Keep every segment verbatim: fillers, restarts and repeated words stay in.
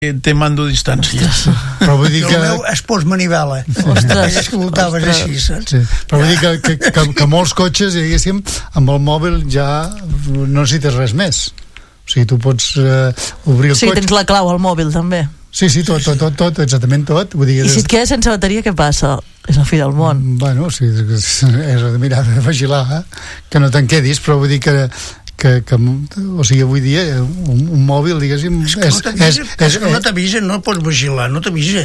té mando a distància. Però vull dir que... El meu es pos manivela. Ostres. És que voltaves així, saps? Sí. Però vull dir que, que, que, que molts cotxes, diguéssim, amb el mòbil ja no necessites res més. O sigui, tu pots uh, obrir el sí, cotxe... tens la clau al mòbil, també. Sí, sí, tot, tot, tot, tot exactament tot. Vull dir, I si et quedes sense bateria, què passa? És la fi del món. Bueno, sí, és, és de mirar, de vigilar, eh? Que no te'n quedis, però vull dir que Que, que, o sigui, avui dia un, un mòbil, diguéssim, és que no t'avisa, és, és, és, no t'avisa, no pots vigilar, no t'avisa.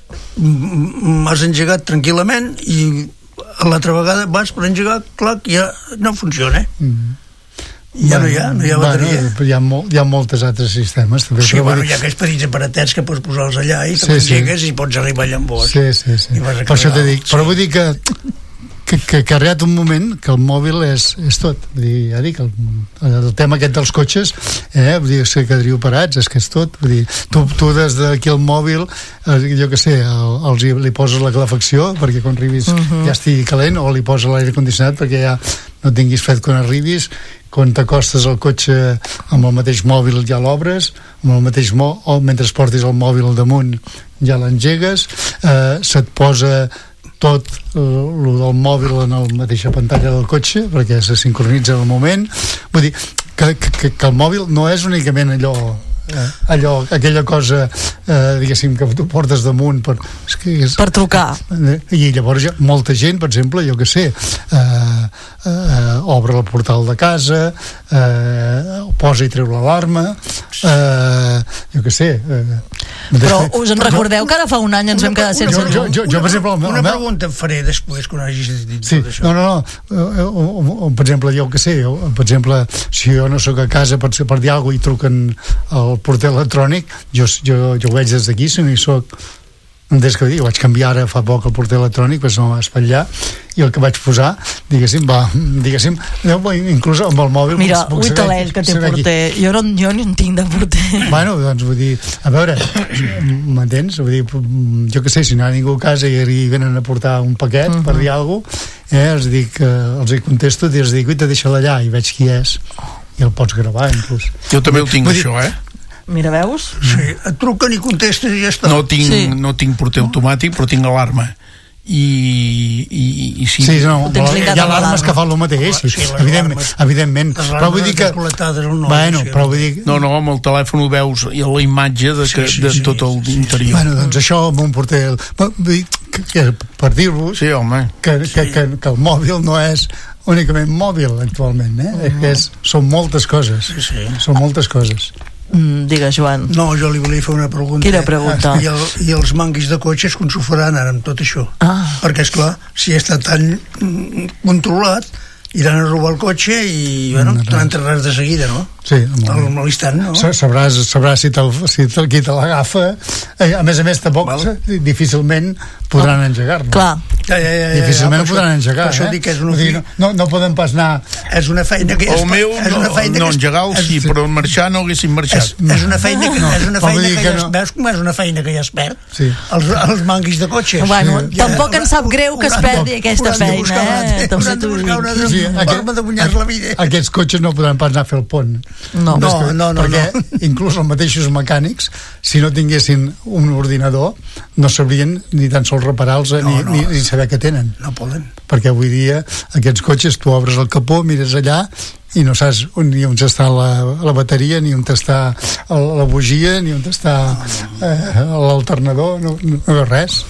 M'has engegat tranquil·lament i l'altra vegada vas per engegar, clar, ja no funciona. Mm. Ja bueno, no hi ha, no hi ha bateria. Bueno, hi ha, molt, hi ha moltes altres sistemes també, sí, bueno, hi ha aquells petits aparatets que pots posar-los allà i te sí, engegues sí. I pots arribar allà amb vos. Sí, sí, sí. Per això t'he dit, sí. Però vull dir que que, que, que ha arribat un moment que el mòbil és, és tot. Vull dir, ja dic, el, el tema aquest dels cotxes, eh, vull dir, que quedaríeu parats, és que és tot. Vull dir, tu, tu des d'aquí al mòbil, eh, jo què sé, el, els, li poses la calefacció perquè quan arribis uh-huh. ja estigui calent, o li poses l'aire condicionat perquè ja no tinguis fred quan arribis. Quan t'acostes al cotxe amb el mateix mòbil ja l'obres, amb el mateix mò o mentre portis el mòbil al damunt ja l'engegues, eh, se't posa tot el del mòbil en la mateixa pantalla del cotxe perquè se sincronitza en el moment. Vull dir que, que, que el mòbil no és únicament allò eh, allò, aquella cosa eh, diguéssim que tu portes damunt per, és que és, per trucar eh, i llavors ja, molta gent, per exemple, jo que sé eh, eh, obre el portal de casa, eh, posa i treu l'alarma, eh, jo que sé eh, però us en recordeu que ara fa un any ens vam quedar sense... Jo, jo, jo, jo, per exemple... Una, una pregunta em faré després quan hagis dit sí, tot això. No, no, no. O, o, o, per exemple, jo que sé, o, per exemple, si jo no sóc a casa per, per dir alguna cosa i truquen al porter electrònic, jo, jo, jo ho veig des d'aquí, si no hi soc... Des que dic, vaig canviar ara fa poc el porter electrònic, perquè no va espatllar, i el que vaig posar, diguéssim, va, diguéssim, inclús amb el mòbil... Mira, ui talent que té porter, jo no, jo no en tinc de porter. Bueno, doncs vull dir, a veure, m'entens? Vull dir, jo que sé, si no hi ha ningú a casa i venen a portar un paquet uh-huh. per dir alguna cosa, eh, els dic, els hi contesto i els dic, uita, deixa-la allà, i veig qui és, i el pots gravar, inclús. Jo també ho tinc, això, eh? Mira, veus? Sí, et truquen i contestes i ja està. No tinc, sí. no tinc porter automàtic, però tinc alarma. I, i, i sí, sí no, hi ha alarmes que fan el mateix, sí, sí, evidentment, evidentment. Però vull dir que... Bueno, però vull dir... No, no, amb el telèfon ho veus i la imatge de, que, sí, sí, de sí, tot el interior. Bueno, doncs això amb un porter... Que, que, per dir-vos sí, home. Que, que, que, que el mòbil no és únicament mòbil actualment, eh? Uh-huh. Que és, són moltes coses. Sí, sí. Són moltes coses. Mm, digues, Joan. No, jo li volia fer una pregunta. Quina pregunta? I, el, i els manguis de cotxes com s'ho faran ara amb tot això? Ah. Perquè, esclar, si està tan controlat, iran a robar el cotxe i, bueno, no, t'han res de seguida, no? Sí, al, a l'instant, no? Sabràs, sabràs si, te'l, si te'l, qui te l'agafa. A més a més, tampoc vale. Difícilment podran engegar-lo. Clar. Ja, ja, ja, ja, difícilment ja, ho podran engegar, per això eh? dic que és una dir, no, no poden pas anar... És una feina que... El meu és una feina no, no engegar-lo sí, és, però marxar no haguessin marxat. És, és una feina que, no, és una feina que, que ja no. Veus com és una feina que ja es perd? Sí. Els, els manguis de cotxes. Bueno, sí. Tampoc ja, ens sap greu que es perdi aquesta feina, eh? Hauran de buscar una sí, forma de guanyar la vida. Aquests cotxes no podran pas anar a fer el pont. No, no, no, no. Perquè no. Inclús els mateixos mecànics, si no tinguessin un ordinador, no sabrien ni tan sols reparar-los no, ni, no. Ni, ni saber què tenen. No poden. Perquè avui dia aquests cotxes tu obres el capó, mires allà i no saps ni on està la, la bateria, ni on està la bugia, ni on està eh, l'alternador, no, no, no res.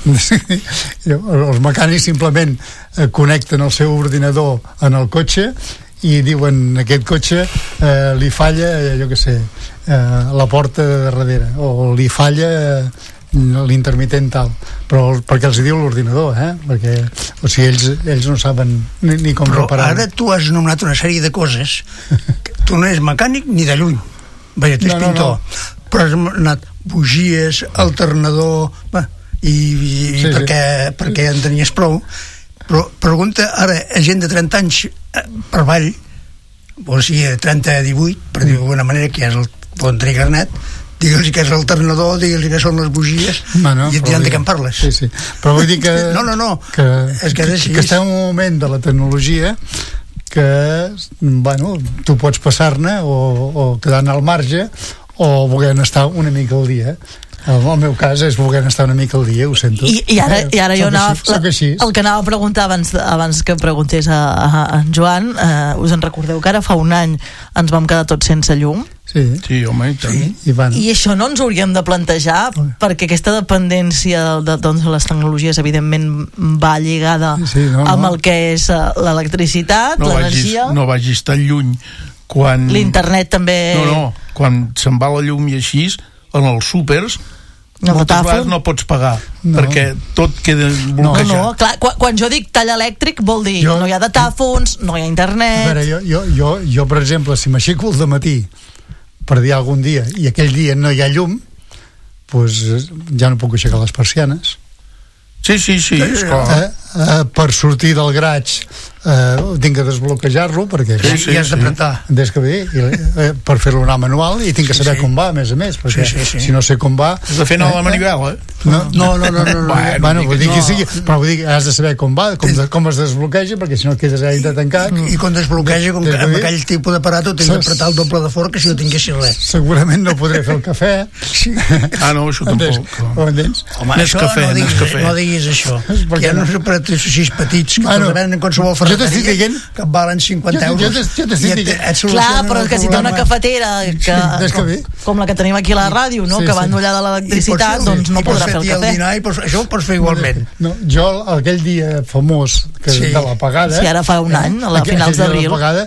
Els mecànics simplement eh, connecten el seu ordinador en el cotxe i diuen aquest cotxe eh, li falla, jo què sé, eh, la porta de darrere, o li falla eh, l'intermitent tal, però perquè els hi diu l'ordinador, eh? Perquè, o sigui, ells, ells no saben ni, ni com però reparar. Ara tu has nomenat una sèrie de coses que tu no ets mecànic ni de lluny, vaja, t'és no, pintor no, no. Però has nomenat bugies, alternador va, i, i sí, perquè, sí. perquè ja en tenies prou. Però pregunta ara a gent de trenta anys per avall, o sigui, de trenta a divuit, per dir d'alguna manera, que ja és el bon tenir carnet, digue'ls que és l'alternador, digue'ls que són les bugies, bueno, i et diran de què en parles. Sí, sí. Però vull dir que... no, no, no. Que, és que, que, que estem en un moment de la tecnologia que, bueno, tu pots passar-ne o, o quedar-ne al marge o voler estar una mica al dia. El, el meu cas és volent estar una mica al dia, ho sento. I, i ara, i ara eh, jo anava, així, soc així. el que anava a preguntar abans, abans que preguntés a, a, a en Joan, eh, us en recordeu que ara fa un any ens vam quedar tots sense llum? Sí, Sí, home, i tant. sí. I, van. I això no ens hauríem de plantejar, perquè aquesta dependència de, doncs, de les tecnologies evidentment va lligada Sí, no, amb no. el que és eh, l'electricitat, No vagis, l'energia, no vagis tan lluny quan... l'internet també... No, no, quan se'n va la llum i així, en els súpers, No, moltes datàfon. vegades no pots pagar, No. perquè tot queda No, bloquejat. no, clar, quan, quan jo dic tall elèctric vol dir Jo- no hi ha datàfons, no hi ha A internet... veure, jo, jo, jo, jo, per exemple, si m'aixeco al dematí per dir algun dia i aquell dia no hi ha llum, doncs ja no puc aixecar les persianes. Sí, sí, sí, esclar. Eh, eh, per sortir del graig eh, tinc que desbloquejar-lo perquè Sí, sí, I has sí. d'apretar. des que ve, i, eh, per fer-lo anar manual i tinc que Sí, saber sí. com va, a més a més, perquè Sí, sí, sí. si no sé com va... Has de fer anar a la manivela. No, No, no, no, no, no. Bueno, bueno, vull dir que no. sigui, però vull dir que has de saber com va, com, de, com es desbloqueja, perquè si no quedes allà de tancat. I quan desbloqueja, com que Des de amb bé. aquell tipus d'aparato tens d'apretar el doble de fort que si no tinguessis res. Segurament no podré fer el cafè. Sí. Ah, no, això Entens? tampoc. Ho entens? Home, Més això cafè, no, més diguis, cafè. no diguis això. Per Hi què ha no? uns aparatos així petits que Bueno, te'ls venen en qualsevol jo t'estic ferreteria dient- que et valen cinquanta Jo- jo euros. t'es- jo t'estic I et- dient- et Clar, solucionen però el que si té una problema. cafetera que, des que com, ve. com la que tenim aquí a la ràdio, no? Sí, que sí. va endollar de I l'electricitat, pots- doncs no i pots podrà fer el fer-t'hi cafè. dinar i pots, això ho pots fer igualment. No, jo aquell dia famós que Sí. de l'apagada... Sí, ara fa un any, a la aquell- finals aquell dia de d'abril. l'apagada,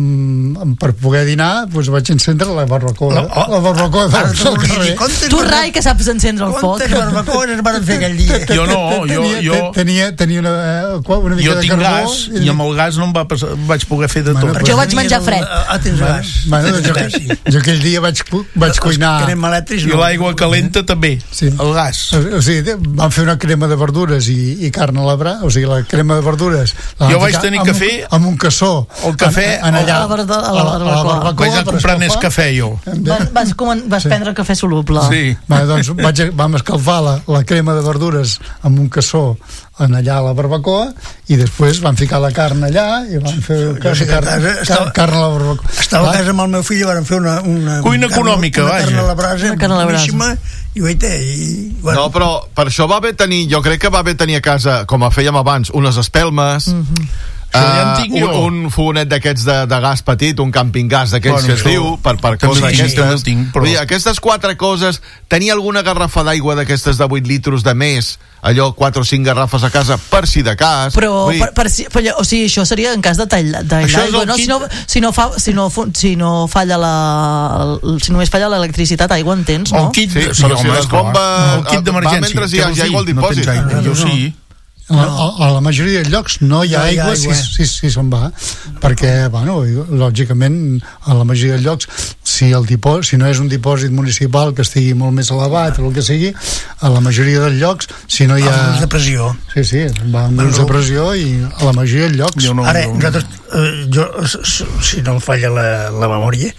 mm, per poder dinar, doncs vaig encendre la barbacoa. La- La, oh, la barbacoa ara del, t'ho del volia dir, carrer. quantes Tu, barba- Rai, que saps encendre el foc. Quantes barbacoes es van fer aquell dia? Jo no, jo, Tenia, jo, tenia, tenia una, una mica jo de tinc carbó. gas i amb el gas no em va passar, vaig poder fer de Bueno, tot. però- Jo vaig menjar fred. Ah, tens gas. Bueno, doncs jo, Sí. jo aquell dia vaig, cu- vaig cuinar... Que anem elèctrics, I l'aigua calenta també, Sí. el gas. O, o sigui, vam fer una crema de verdures i, i carn a la bra, o sigui, la crema de verdures la Jo vam vaig ficar tenir amb que un- fer amb un cassó el cafè en, en allà, a la barda- a la barbacoa. Vaig anar a per comprar més escalfar. cafè, jo. Vas, vas, comen- vas Sí. prendre cafè soluble. Sí. Va, doncs vaig, vam escalfar la, la crema de verdures amb un cassó en allà a la barbacoa i després vam ficar la carn allà i vam fer Jo sé que carn, a casa carn, estava- carn a la barbacoa. Estava a Va, casa amb el meu fill i van fer una... una Cuina carn- econòmica, una vaja. carn a la brasa, Una carn a la brasa. boníssima, i oita, i... Bueno, No, però per això va bé tenir, jo crec que va bé tenir a casa, com fèiem abans, unes espelmes, mm -hmm. Això ja en tinc jo. un, un fogonet d'aquests de, de gas petit, un camping gas d'aquells Bueno, que es això diu, per, per també coses ho tinc, d'aquestes. també ho tinc, però- Vull dir, aquestes quatre coses, tenir alguna garrafa d'aigua d'aquestes de vuit litres de més, allò, quatre o cinc garrafes a casa, per si de cas. Però, Vull dir, per, per, si- per, o sigui, això seria en cas de tall Això d'aigua, és el no? Si kit- no, si no, fa, si no, fu- si no falla la... el- si només falla l'electricitat, aigua en tens, no? El kit, Sí, de, però si home, les esclar. bombes- el kit va d'emergència. mentre hi Què hagi vols dir? aigua al No tens dipòsit. aigua, jo sí. A, a, a la majoria de llocs no hi ha No hi ha aigua, aigua. si, si, si se'n va, perquè, bueno, lògicament, a la majoria de llocs, si, el dipòsit, si no és un dipòsit municipal que estigui molt més elevat o el que sigui, a la majoria dels llocs, si no hi amb ha... grups de pressió. Sí, sí, va amb grups de pressió i a la majoria de llocs... Jo no, Ara, jo- nosaltres, eh, jo, s- s- si no em falla la, la memòria,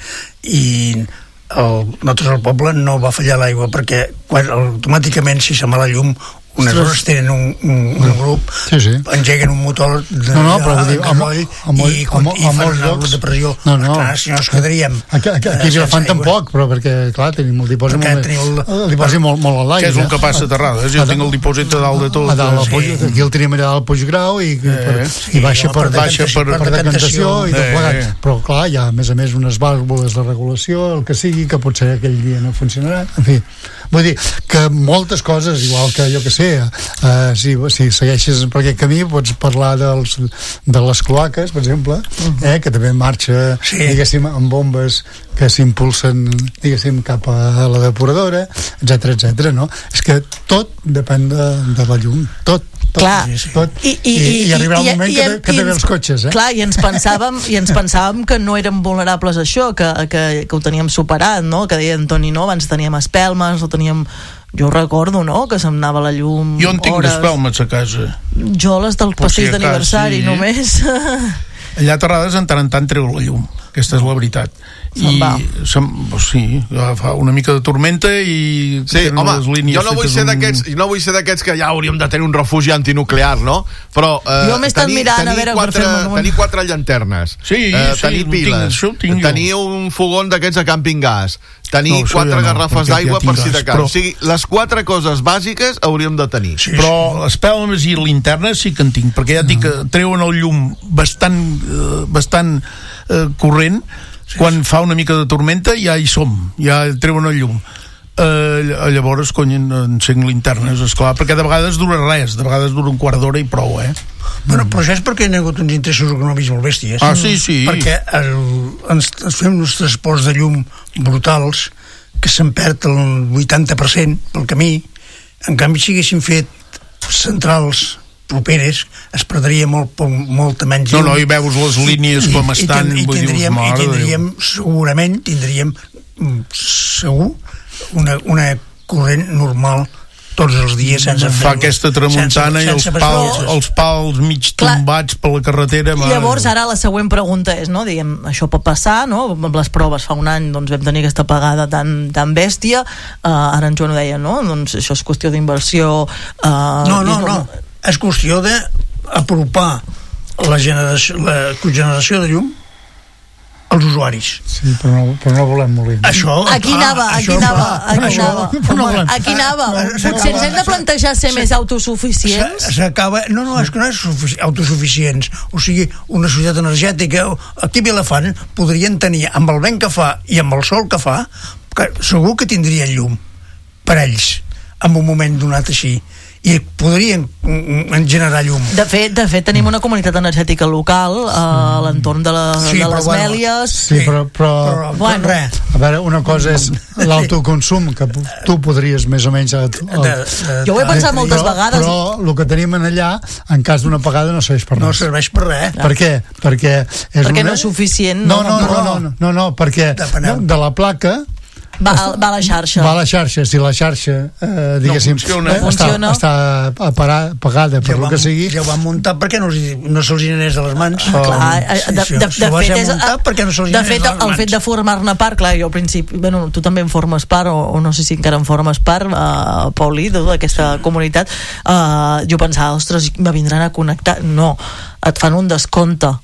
i el, nosaltres al poble no va fallar l'aigua, perquè quan, automàticament, si se'n va la llum, unes hores tenen un, un, un grup, Sí, sí. engeguen un motor de, No, no, però vull dir, de amb- gasoil amb molt- i, amb- i amb fan molts el llocs- grup de pressió. No, no. Clar, si no ens quedaríem Aquí, aquí, aquí eh, a Vilafant sense aigua. tampoc, però perquè, clar, tenim el dipòsit Perquè molt, teniu més, el- el dipòsit molt, molt a l'aire. Que és el que passa a Terrades. Jo tinc el dipòsit a dalt de tot. A dalt, al Sí. Puig, aquí el tenim allà al Puiggrau i, per, Sí, i baixa no, per, per baixa per, decantació, per decantació i tot Eh, plegat. eh. Però clar, hi ha a més a més unes vàlvules de regulació, el que sigui, que potser aquell dia no funcionarà. En fi, vull dir que moltes coses, igual que jo que sé, eh, si, si segueixes per aquest camí pots parlar dels, de les cloaques, per exemple, eh, que també marxa, Sí. diguéssim, amb bombes que s'impulsen, diguéssim, cap a la depuradora, etcètera, etcètera, no? És que tot depèn de, de la llum, tot, tot, Clar. tot. I, i, i arribarà un moment i- que, i- te- que i també ens- els cotxes, eh? Clar, i ens pensàvem, i ens pensàvem que no érem vulnerables a això, que, que, que ho teníem superat, no? Que deia Antoni, no? Abans teníem espelmes, o teníem... Jo recordo, no?, que se'm anava la llum Jo en tinc hores. d'espelmes a casa. Jo les del Per si pastell acas, d'aniversari, sí. només. Allà a Terrades en tant en tant treu la llum. aquesta és la veritat. Se'n va. Se'n, sí, fa una mica de tormenta i sí, tenen home, les línies jo no vull ser un... d'aquests no vull ser d'aquests que ja hauríem de tenir un refugi antinuclear, no? Però eh, jo m'he estat tenir, mirant tenir a veure quatre, per fer-me tenir quatre llanternes, sí, eh, sí, tenir piles, tinc, tenir un fogó d'aquests de camping gas, tenir no, quatre no, garrafes d'aigua ja per si de cas. però... O sigui, les quatre coses bàsiques hauríem de tenir. Sí, però espelmes i linternes sí que en tinc, perquè ja et dic que treuen el llum bastant, eh, bastant eh, corrent. Sí, quan fa una mica de tormenta ja hi som, ja treuen el llum. Eh, llavors, cony, encenc linternes, esclar, perquè de vegades dura res, de vegades dura un quart d'hora i prou, eh? Bueno, però això és perquè hi ha hagut uns interessos econòmics molt bèsties. Ah, sí, sí. Perquè el, ens, ens fem uns transports de llum brutals que se'n perd el vuitanta per cent pel camí. En canvi, si haguéssim fet centrals properes, es perdria molt, molta menys llum. No, no, i veus les línies com I, estan, i, ten, i tindríem, dius, i tindríem segurament tindríem segur una, una corrent normal tots els dies sense fer fa aquesta tramuntana sense, i els pals, els pals mig Clar. tombats per la carretera. I llavors ara la següent pregunta és, no, diguem, això pot passar, no? Amb les proves fa un any doncs vam tenir aquesta apagada tan, tan bèstia, uh, ara en Joan ho deia, no? Doncs això és qüestió d'inversió. Uh, no, no, no, és qüestió d'apropar la generació, la cogeneració de llum als usuaris. Sí, però no, però no volem molins. Això, aquí anava, aquí anava, aquí anava. Aquí anava. Potser ens hem de plantejar ser més autosuficients. S'acaba... No, no, és que no és autosuficients. O sigui, una societat energètica... Aquí a Vilafant podrien tenir, amb el vent que fa i amb el sol que fa, que segur que tindrien llum per ells, en un moment donat així. I podrien generar llum. De fet, de fet tenim una comunitat energètica local uh, a l'entorn de, la, sí, de les bueno, Mèlies. Sí, però, però, però bueno, res. A veure, una cosa és l'autoconsum, que tu podries més o menys... El, el, de, de, jo ho he pensat moltes però, vegades. Però el que tenim en allà, en cas d'una apagada, no serveix per res. No serveix per res. Per què? Perquè, és perquè una... no és suficient. No, no, no, no, no, no, no, no perquè de, de la placa va, va a la xarxa. Va a la xarxa, si la xarxa eh, diguéssim, no funciona. eh, està, està apagada per el que sigui. Ja ho van muntar perquè no, no se'ls anés de les mans. Ah, clar, de, de, de, de fet, és, no de fet el fet de formar-ne part, clar, jo al principi, bueno, tu també en formes part, o, o no sé si encara en formes part, uh, Paulí, d'aquesta comunitat, uh, jo pensava, ostres, me vindran a connectar. No, et fan un descompte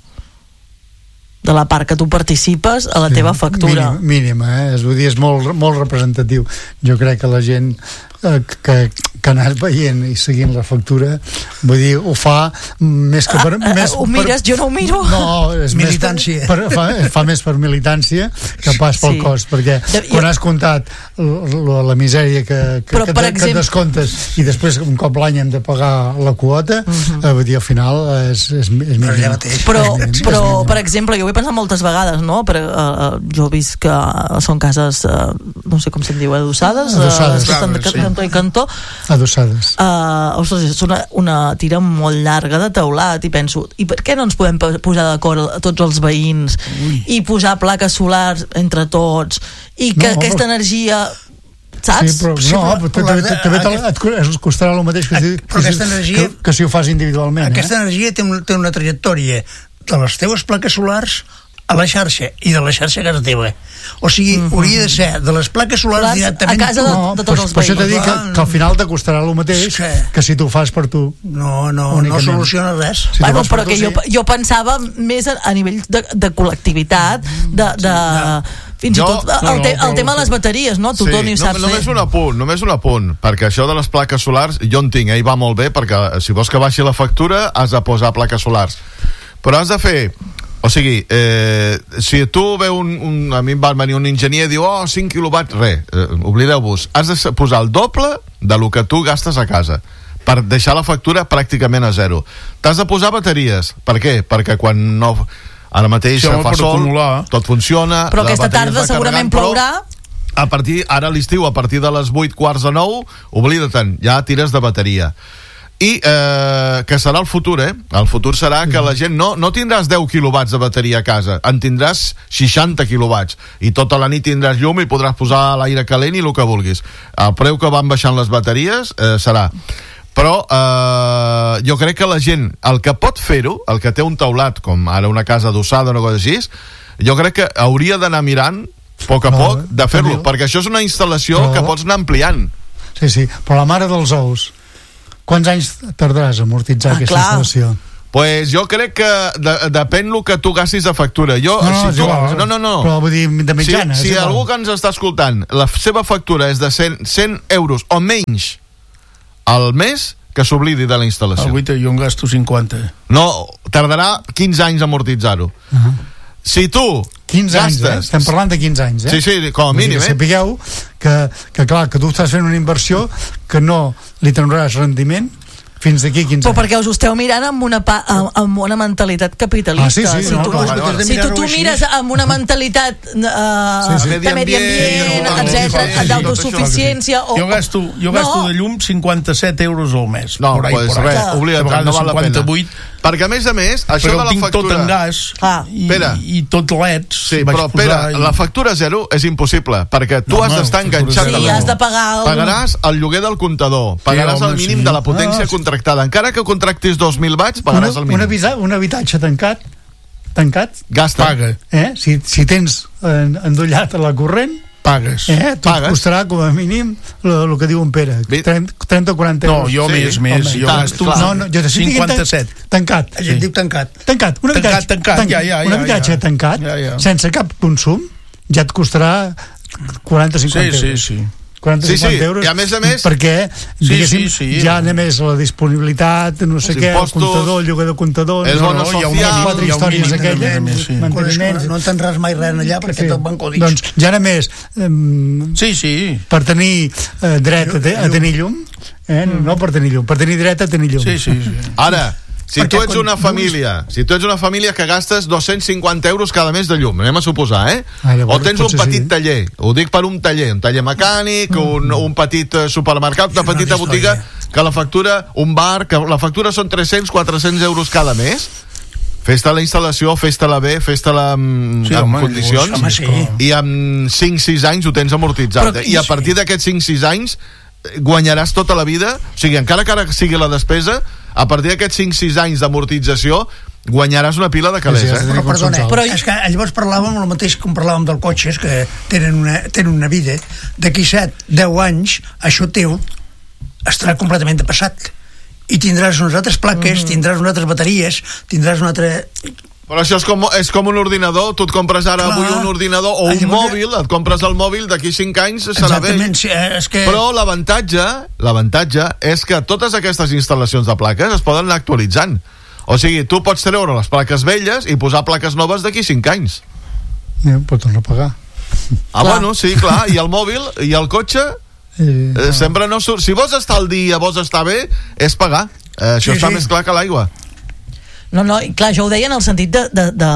de la part que tu participes a la teva factura. Mínima, mínima eh? És, vull dir, és molt, molt representatiu. Jo crec que la gent eh, que, que ha anat veient i seguint la factura, vull dir, ho fa més que per... Ah, més ho mires? Per, jo no ho miro. No, és militància. Més per, per, fa, fa més per militància que pas pel sí. cost, perquè de, quan jo... has comptat la, la misèria que, que, Però, que, per que exemple... et descomptes i després un cop l'any hem de pagar la quota, uh-huh. eh, vull dir, al final és, és, és mínim. Però, però per exemple, jo ho he pensat moltes vegades, no? Però, uh, jo he vist que són cases, uh, no sé com se'n diu, adossades, adossades, uh, claro, sí. cantó i cantó, adossades. Uh, ostres, és una, una tira molt llarga de teulat i penso, i per què no ens podem posar d'acord a tots els veïns Ui. i posar plaques solars entre tots i que no, aquesta però... energia, saps? Sí, però, sí, no, però, però també, també aquest... et costarà el mateix que, que, que, energia, que, que si ho fas individualment. Aquesta eh? energia té, un, té una trajectòria de les teves plaques solars a la xarxa i de la xarxa a casa teva. O sigui, mm-hmm. hauria de ser de les plaques solars Plats directament a casa de, de tots els veïns. Per això t'he dit que, que al final te costarà el mateix sí. que si tu ho fas per tu. No, no, únicament. No soluciona res. Si bueno, però que tu, jo, sí. jo pensava més a, a nivell de, de col·lectivitat, de... de sí, fins jo, i tot el, no, no, te, el tema de les bateries, no? Tothom sí, hi sap no, només un apunt, només un apunt, perquè això de les plaques solars jo en tinc, eh, i va molt bé, perquè si vols que baixi la factura has de posar plaques solars, però has de fer, o sigui, eh, si tu veu un, un, a mi em va venir un enginyer i diu, oh, cinc quilowatts, res, eh, oblideu-vos, has de posar el doble de lo que tu gastes a casa per deixar la factura pràcticament a zero. T'has de posar bateries, per què? Perquè quan no... Ara mateix sí, fa sol, acumular. Tot funciona. Però aquesta tarda segurament plourà. A partir, ara a l'estiu, a partir de les vuit quarts de nou, oblida-te'n, ja tires de bateria. I eh, que serà el futur, eh? El futur serà que la gent no, no tindràs deu quilowatts de bateria a casa, en tindràs seixanta quilowatts, i tota la nit tindràs llum i podràs posar l'aire calent i el que vulguis. El preu que van baixant les bateries eh, serà... Però eh, jo crec que la gent, el que pot fer-ho, el que té un teulat, com ara una casa adossada o una cosa així, jo crec que hauria d'anar mirant a poc a No, poc de fer-lo, també- perquè això és una instal·lació Però- que pots anar ampliant. Sí, sí, però la mare dels ous, quants anys tardaràs a amortitzar Ah, aquesta clar. instal·lació? Pues jo crec que de, depèn el que tu gastis de factura. Jo, No, no, si és tu, igual, no, no, no. però vull dir, de mitjana. Si, és si igual. algú que ens està escoltant, la seva factura és de cent, cent euros o menys al mes, que s'oblidi de la instal·lació. Avui jo en gasto cinquanta. No, tardarà quinze anys a amortitzar-ho. Uh -huh. Si tu quinze anys, eh? gastes... Estem parlant de quinze anys, eh? Sí, sí, com a Vull dir mínim, que eh? sapigueu que, que, clar, que tu estàs fent una inversió que no li trauràs rendiment fins d'aquí quinze Però anys. perquè us ho esteu mirant amb una, pa, amb, amb una mentalitat capitalista. Ah, sí, sí, si no, tu, clar, clar, clar. si tu, tu mires amb una mentalitat uh, Sí, sí. de medi ambient, Sí, etcètera, sí, sí, d'autosuficiència... O, Jo gasto, jo gasto no, de llum cinquanta-set euros al mes. No, por ahí, pues por ahí. res, Clar. oblida't, A vegades no val la pena. cinquanta-vuit, Perquè, a més a més, això però de la tinc factura... tot en gas Ah. i, Espera. i tot leds. Sí, vaig però posar espera, i- la factura zero és impossible, perquè tu No, has home, d'estar factura enganxat zero. a sí, la has de pagar... El... Pagaràs el lloguer del comptador, pagaràs home, el mínim sí. de la potència Ah, sí. contractada. Encara que contractis dos mil watts, Una, pagaràs el un, mínim. habita, un habitatge tancat, tancat, Gasta. Paga, eh? si, si tens eh, endollat a la corrent, pagues. eh? tot Pagues. costarà com a mínim el que diu en Pere, Bé. trenta o quaranta No, euros. jo Sí, més, més. home, Jo tant, gasto clar. No, no, jo te cinquanta-set. Tancat. La gent diu tancat. Tancat, un Tancat, habitatge, tancat, ja, ja, un ja, habitatge ja. tancat, Ja, ja. sense cap consum, ja et costarà quaranta o cinquanta Sí, sí, euros. sí. quaranta o Sí, sí, cinquanta euros. i a més a més- perquè, Sí, diguéssim, sí, sí. ja a més la disponibilitat, no sé Els què, el impostos, comptador, el lloguer de comptador... el no, bono no, hi ha un social, quatre hi ha un històries mínim, aquelles, a més, sí. manteniments... No entendràs mai res allà perquè tot van codis. Doncs ja a més, eh, Sí, sí. per tenir eh, dret a, te, a tenir llum, eh, no per tenir llum, per tenir dret a tenir llum. Sí, sí, sí. Ara, si Perquè tu ets quan una vulguis- família, si tu ets una família que gastes dos-cents cinquanta euros cada mes de llum, anem a suposar, eh? Ah, llavors O tens un potser petit sí. taller, ho dic per un taller, un taller mecànic, un, un petit eh, supermercat, una És una petita història. botiga, que la factura, un bar, que la factura són tres-cents quatre-cents euros cada mes, fes-te la instal·lació, fes-te-la bé, fes-te-la amb, Sí, amb home, condicions, llavors, home, sí. i amb cinc sis anys ho tens amortitzat. Però- eh? I a partir d'aquests cinc sis anys eh, guanyaràs tota la vida, o sigui, encara que ara sigui la despesa, a partir d'aquests cinc sis anys d'amortització guanyaràs una pila de calés, Sí, sí, has de eh? tenir Però perdona, consums però alts. és que llavors parlàvem el mateix com parlàvem dels cotxes, que tenen una, tenen una vida. D'aquí set, deu anys, això teu estarà completament depassat. I tindràs unes altres plaques, mm. tindràs unes altres bateries, tindràs una altra... Però això és com, és com un ordinador, tu et compres ara Clar. avui un ordinador o un Llavors- mòbil, et compres el mòbil, d'aquí cinc anys serà vell. Exactament, sí, eh, és que... Però l'avantatge, l'avantatge és que totes aquestes instal·lacions de plaques es poden anar actualitzant. O sigui, tu pots treure les plaques velles i posar plaques noves d'aquí cinc anys. Ja, pot tornar a pagar. Ah, Clar. bueno, sí, clar, i el mòbil i el cotxe Eh, eh, sempre no surt. Si vols estar al dia, vols estar bé, és pagar. Eh, això Sí, està sí. més clar que l'aigua. No, no, i clar, jo ho deia en el sentit de, de, de,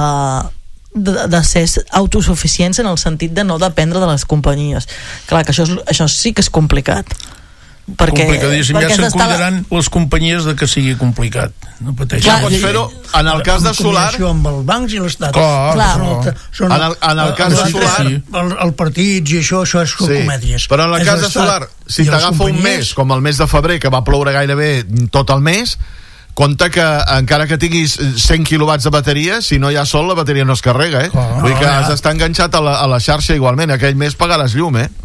de, de ser autosuficients, en el sentit de no dependre de les companyies. Clar, que això, és, això sí que és complicat. Perquè, Complicadíssim. perquè Ja has se'n d'estar- cuidaran les companyies de que sigui complicat. No pateixis. Ja Clar, pots i- fer-ho en el cas de en solar. combinació amb els bancs i l'Estat. Clar, Clar. Són, el, són En el- en el cas de els solar- altres, el, el partits i això, això és Sí, comèdies. però en el És cas de l'Estat solar, si i les t'agafa un companyies, mes, com el mes de febrer, que va ploure gairebé tot el mes, compte que encara que tinguis cent quilowatts de bateria, si no hi ha sol, la bateria no es carrega, eh? Clar. Vull dir que Ah, has ja. d'estar enganxat a la, a la xarxa igualment. Aquell mes pagaràs llum, eh?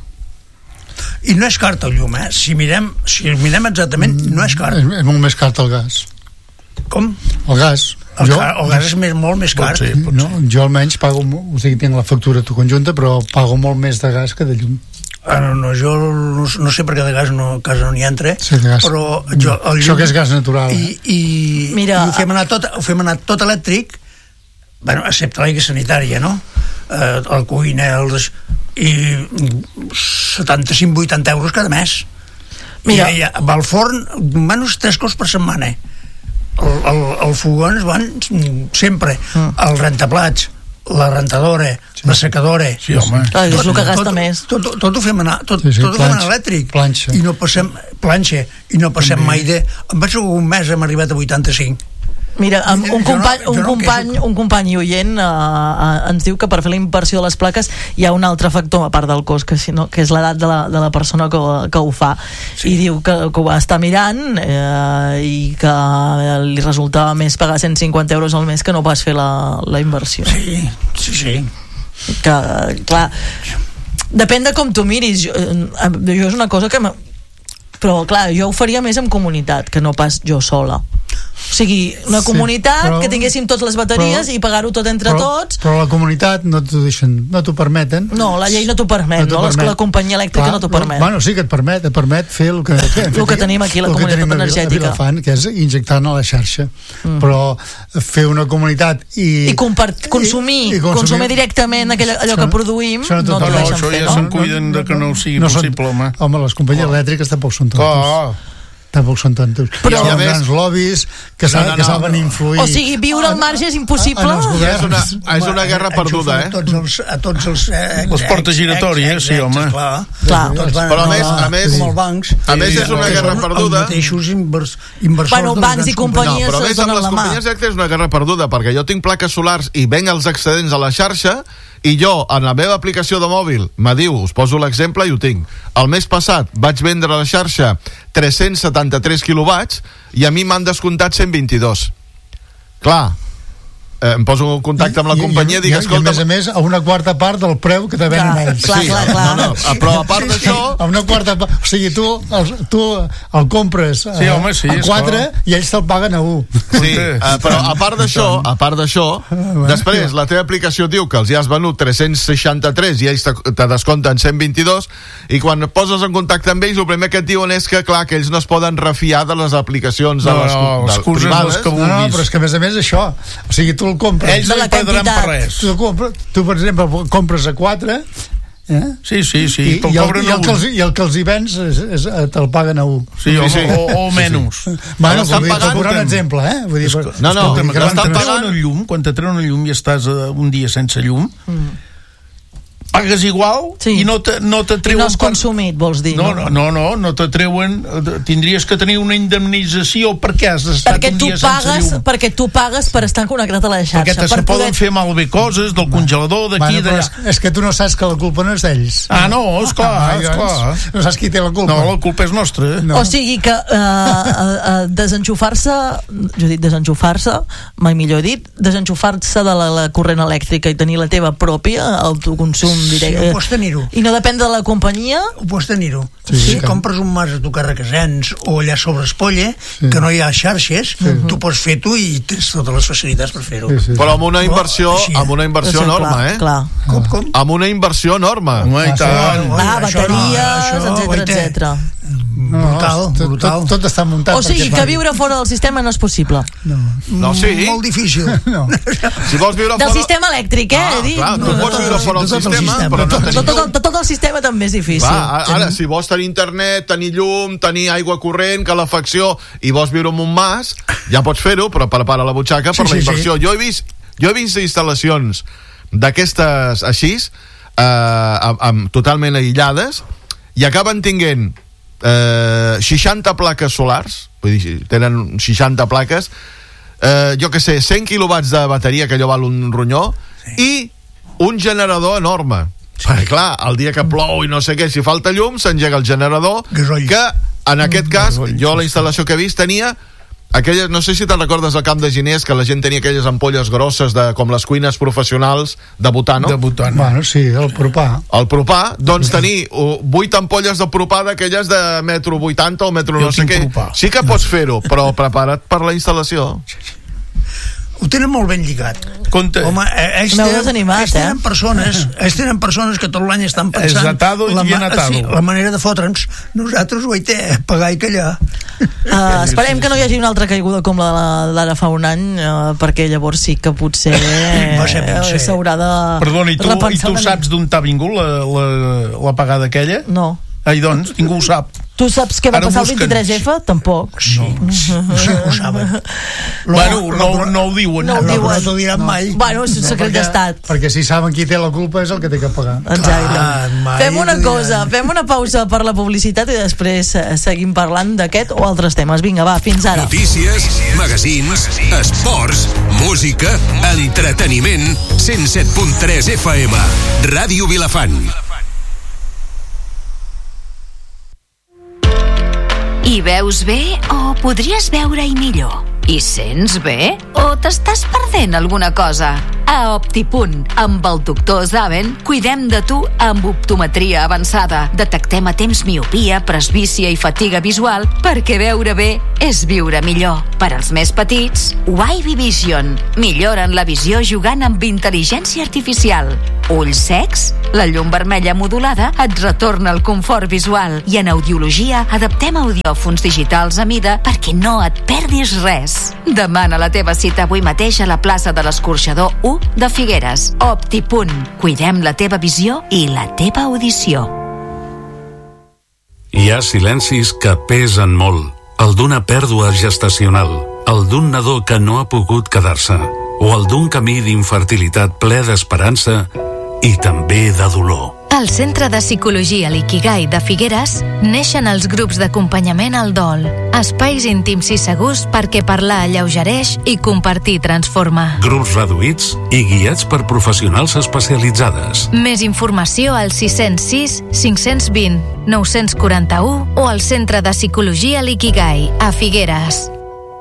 I no és car el llum, eh? Si mirem, si mirem exactament, no és car. és, és molt més car el gas. Com? El gas. El, jo, car, el gas és més, molt més car. Pot ser, pot no, ser. jo almenys pago, mo- o sigui, tinc la factura tu conjunta, però pago molt més de gas que de llum. Ah, no, no, jo no, no sé perquè de gas no, a casa no n'hi entra, Sí, de gas. però jo, el Això que és gas natural. i, Eh? i, Mira, i ho fem anar tot, ho fem anar tot elèctric, bueno, excepte l'aigua sanitària, no? Eh, el cuina, els, i setanta-cinc vuitanta euros cada mes. Mira. I, i va al forn menys tres cops per setmana. El, el, el fogons van mm, sempre. Mm. El rentaplats, la rentadora, la secadora. Sí, home. Clar, és el que gasta tot, més. Tot, tot, tot ho fem anar, tot, Sí, sí, tot ho fem planxa, anar elèctric. planxa. I no passem, planxa, i no passem mai de... Em penso que un mes hem arribat a vuitanta-cinc. Mira, un, un, company, jo no, un, jo no company, un company oient uh, uh, ens diu que per fer la inversió de les plaques hi ha un altre factor a part del cost, que, si no, que és l'edat de, la, de la persona que, que ho fa, sí. I diu que, que ho va estar mirant eh, i que li resultava més pagar cent cinquanta euros al mes que no pas fer la, la inversió. Sí, sí, sí. Que, clar, depèn de com tu miris. Jo, jo és una cosa que... Però, clar, jo ho faria més en comunitat que no pas jo sola. O sigui, una comunitat sí, però, que tinguéssim totes les bateries però, i pagar-ho tot entre però, tots. Però la comunitat no t'ho deixen, no t'ho permeten. No, la llei no t'ho permet, no, no? Permet. La companyia elèctrica Clar, no t'ho permet. Bueno, sí que et permet, et permet fer el que, que, el que tenim aquí, la comunitat energètica. Fan, que és injectar-ne a la xarxa. Mm. Però fer una comunitat i... I compart, consumir, i, i consumir, consumir directament aquell, allò això, que produïm, no t'ho no, deixen això fer, ja no? se'n cuiden de que no sigui no possible, són, home. Home, les companyies oh. elèctriques tampoc són tontos. Oh. Tampoc són tontos. Però, hi ha grans lobbies que, no, no, no, que saben no. influir. O sigui, viure al marge és impossible. A, a és, una, és una guerra perduda, eh? A tots els... A tots els eh, les portes giratòries, sí, home. Clar. clar. Però a més, a més, com els bancs. A més és una guerra perduda. Els mateixos invers, inversors... Bueno, bancs i companyies no, es donen la mà. Però a més, amb les companyies elèctriques és una guerra perduda, perquè jo tinc plaques solars i venc els excedents a la xarxa i jo, en la meva aplicació de mòbil, me diu, us poso l'exemple i ho tinc, el mes passat vaig vendre a la xarxa tres-cents setanta-tres quilowatts i a mi m'han descomptat cent vint-i-dos. Clar, eh, em poso en contacte amb la companyia i dic, escolta... I a més a més, a una quarta part del preu que te venen ells. Clar, sí, clar, clar. No, no, però a part d'això... A una quarta part... O sigui, tu el, tu el compres a, sí, home, sí, a quatre i ells te'l paguen a un. Sí, uh, però a part d'això, a part d'això, després la teva aplicació diu que els hi has venut tres-cents seixanta-tres i ells te, te descompten cent vint-i-dos i quan et poses en contacte amb ells el primer que et diuen és que, clar, que ells no es poden refiar de les aplicacions no, de les, no, de, excuses privades. Que no, no, però és que a més a més això, o sigui, tu el compres... Ells no hi perdran per res. Tu, compres, tu, per exemple, compres a quatre... Eh? Sí, sí, sí. I, i, el, i, el que els, i el que els hi vens és, és, te'l paguen a un. Sí, o, sí. O, o menys. Sí, sí. Bueno, vull dir, per posar un exemple, eh? Vull dir, per, no, no, escolta'm, l'estan quan te pagant treuen el llum, quan te treuen el llum i estàs uh, un dia sense llum, mm. pagues igual sí. i no te, no te treuen... I no has consumit, vols dir? No, no, no, no, no te treuen... Tindries que tenir una indemnització perquè has estat perquè un tu dia pagues, sense llum. Perquè tu pagues per estar connectat a la xarxa. Perquè te per se poden poder... fer malbé coses del congelador, d'aquí, bueno, d'allà. És que tu no saps que la culpa no és d'ells. Ah, no, esclar, ah, esclar. No saps qui té la culpa. No, la culpa és nostra. No. O sigui que uh, uh, uh, desenxufar-se, jo he dit desenxufar-se, mai millor dit, desenxufar-se de la, la corrent elèctrica i tenir la teva pròpia, autoconsum directe. Sí, tenir-ho. I no depèn de la companyia? Ho pots tenir-ho. Sí, si sí, compres un mas a tu carregasens o allà sobre Espolla, sí. que no hi ha xarxes, sí. tu pots fer tu i tens totes les facilitats per fer-ho. Sí, sí. Però amb una inversió, oh, amb una inversió sí, enorme, clar, eh? Clar. Com, com? Amb una inversió enorme. Home, i tant. Ah, bateries, etcètera, etcètera. Brutal, no, tot, brutal. Tot, tot està muntat. O sigui que viure fora del sistema no és possible. No, no sí. Molt difícil. No. Si vols viure del fora... sistema elèctric, eh? Ah, clar, tu no, pots no, viure fora del tot sistema, sistema, però no tot, tenir tot, tot, tot el sistema també és difícil. Va, ara, si vols tenir internet, tenir llum, tenir aigua corrent, calefacció, i vols viure en un mas, ja pots fer-ho, però prepara la butxaca per sí, la sí, inversió. Sí. Jo he vist, jo he vist instal·lacions d'aquestes així, eh, amb, amb, totalment aïllades, i acaben tinguent eh, seixanta plaques solars, vull dir, tenen seixanta plaques, eh, jo que sé, cent quilowatts de bateria, que allò val un ronyó, sí. i un generador enorme. Sí. Perquè, clar, el dia que plou i no sé què, si falta llum, s'engega el generador, Gasoll. que, en aquest cas, Gasoll, jo la sí, instal·lació que he vist tenia aquelles, no sé si te'n recordes al Camp de Ginés, que la gent tenia aquelles ampolles grosses de, com les cuines professionals de butano. De butano. Bueno, sí, el propà. El propà, doncs tenir uh, vuit ampolles de propà d'aquelles de metro vuitanta o metro Jo no sé què. propà. Sí que pots fer-ho, però prepara't per la instal·lació. Ho tenen molt ben lligat. Compte. Home, eh, ells, M'heu tenen, desanimat, ells tenen eh? persones, ells tenen persones que tot l'any estan pensant És atado la, i bien atado. sí, la manera de fotre'ns. Nosaltres ho hi té, pagar i callar. Uh, esperem que no hi hagi una altra caiguda com la d'ara fa un any, uh, perquè llavors sí que potser Va ser ben ser. s'haurà de Perdona, i tu, i repensar tu una saps d'on t'ha vingut la, la, la pagada aquella? mica. No. Ai, doncs, ningú ho sap. Tu saps què va Ara passar el busquen. vint-i-tres efa? Tampoc. Sí, no. sí que ho saben. Bueno, no, no ho diuen. No ho No, diuen. no t'ho diran mai. Bueno, és un secret perquè, d'estat. perquè si saben qui té la culpa és el que té que pagar. Exacte. Clar, mai Fem una t'ho cosa, diran. fem una pausa per la publicitat i després eh, seguim parlant d'aquest o altres temes. Vinga, va, fins ara. Notícies, magazins, esports, música, entreteniment. cent set punt tres F M. Ràdio Vilafant. Hi veus bé o podries veure-hi millor? Hi sents bé o t'estàs perdent alguna cosa? A Optipunt, amb el doctor Zaven, cuidem de tu amb optometria avançada. Detectem a temps miopia, presbícia i fatiga visual perquè veure bé és viure millor. Per als més petits, Wavy Vision. Milloren la visió jugant amb intel·ligència artificial. Ulls secs? La llum vermella modulada et retorna el confort visual. I en audiologia adaptem audiòfons digitals a mida perquè no et perdis res. Demana la teva cita avui mateix a la plaça de l'Escorxador u de Figueres. Optipunt. Cuidem la teva visió i la teva audició. Hi ha silencis que pesen molt. El d'una pèrdua gestacional, el d'un nadó que no ha pogut quedar-se, o el d'un camí d'infertilitat ple d'esperança i també de dolor. Al Centre de Psicologia L'Ikigai de Figueres neixen els grups d'acompanyament al dol, espais íntims i segurs perquè parlar alleugereix i compartir transforma. Grups reduïts i guiats per professionals especialitzades. Més informació al sis zero sis, cinc dos zero, nou quatre u o al Centre de Psicologia L'Ikigai a Figueres.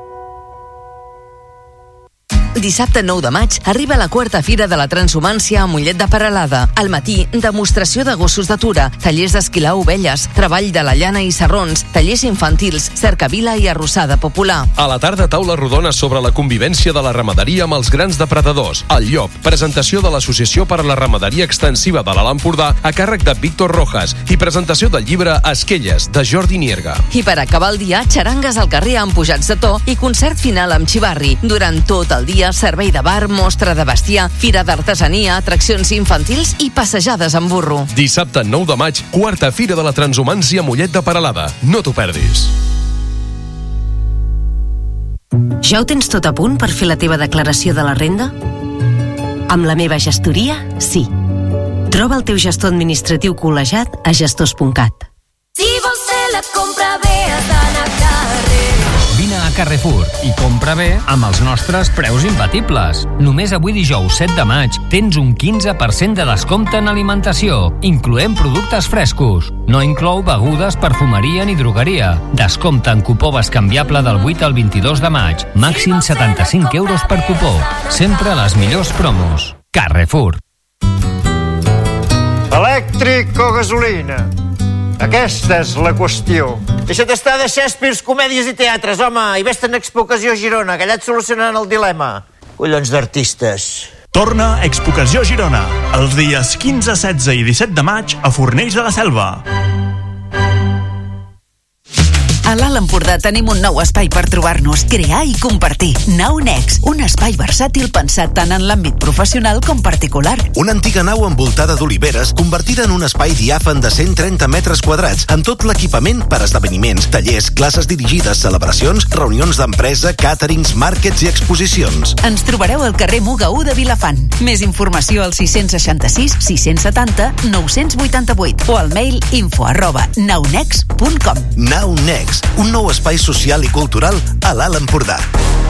Dissabte nou de maig arriba la quarta Fira de la Transhumància a Mollet de Peralada. Al matí, demostració de gossos d'atura, tallers d'esquilar ovelles, treball de la llana i sarrons, tallers infantils, cercavila i arrossada popular. A la tarda, taula rodona sobre la convivència de la ramaderia amb els grans depredadors. El llop, presentació de l'Associació per a la Ramaderia Extensiva de l'Alt Empordà a càrrec de Víctor Rojas i presentació del llibre Esquelles, de Jordi Nierga. I per acabar el dia, xarangues al carrer amb pujats de to i concert final amb xivarri. Durant tot el dia, servei de bar, mostra de bestiar, fira d'artesania, atraccions infantils i passejades amb burro. Dissabte nou de maig, quarta Fira de la Transhumància a Mollet de Peralada. No t'ho perdis. Ja ho tens tot a punt per fer la teva declaració de la renda? Amb la meva gestoria, sí. Troba el teu gestor administratiu col·legiat a gestors punt cat. Si vols fer la compra bé, has d'anar a carrer. Vine a Carrefour i compra bé amb els nostres preus imbatibles. Només avui dijous set de maig tens un quinze per cent de descompte en alimentació, incloent productes frescos. No inclou begudes, perfumeria ni drogueria. Descompte en cupó bescanviable del vuit al vint-i-dos de maig. Màxim setanta-cinc euros per cupó. Sempre les millors promos. Carrefour. Elèctric o gasolina? Aquesta és la qüestió. Deixa't estar de Shakespeare, comèdies i teatres, home, i vés-te'n a Expo Ocasió Girona, que allà et solucionaran el dilema. Collons d'artistes. Torna Expo Ocasió Girona, els dies quinze, setze i disset de maig a Fornells de la Selva. A l'Alt Empordà tenim un nou espai per trobar-nos, crear i compartir. Naunex, un espai versàtil pensat tant en l'àmbit professional com particular. Una antiga nau envoltada d'oliveres convertida en un espai diàfan de cent trenta metres quadrats amb tot l'equipament per esdeveniments, tallers, classes dirigides, celebracions, reunions d'empresa, càterings, màrquets i exposicions. Ens trobareu al carrer Muga u de Vilafant. Més informació al sis seixanta-sis, sis setanta, nou vuitanta-vuit o al mail info arroba naunex punt com. Naunex, un nou espai social i cultural a l'Alt Empordà.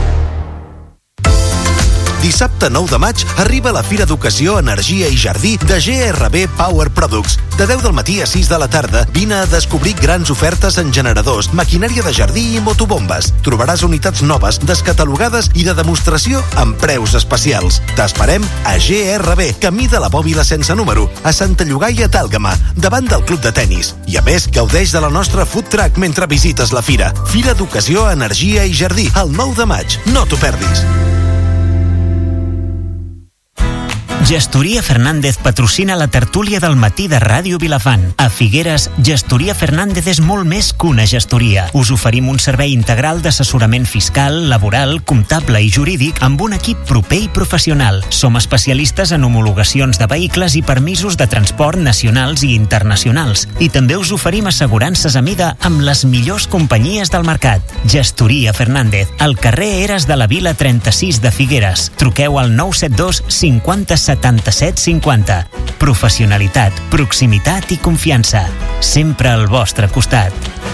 Dissabte nou de maig arriba la Fira d'Ocasió, Energia i Jardí de G R B Power Products. De deu del matí a sis de la tarda vine a descobrir grans ofertes en generadors, maquinària de jardí i motobombes. Trobaràs unitats noves, descatalogades i de demostració amb preus especials. T'esperem a G R B, camí de la Bòbila sense número, a Santa Llogaia Tàlgama, davant del club de tennis. I a més, gaudeix de la nostra food truck mentre visites la fira. Fira d'Ocasió, Energia i Jardí, el nou de maig. No t'ho perdis. Gestoria Fernández patrocina la tertúlia del matí de Ràdio Vilafant. A Figueres, Gestoria Fernández és molt més que una gestoria. Us oferim un servei integral d'assessorament fiscal, laboral, comptable i jurídic amb un equip proper i professional. Som especialistes en homologacions de vehicles i permisos de transport nacionals i internacionals. I també us oferim assegurances a mida amb les millors companyies del mercat. Gestoria Fernández, al carrer Eres de la Vila trenta-sis de Figueres. Truqueu al nou set dos cinquanta setanta-set cinquanta. Professionalitat, proximitat i confiança. Sempre al vostre costat.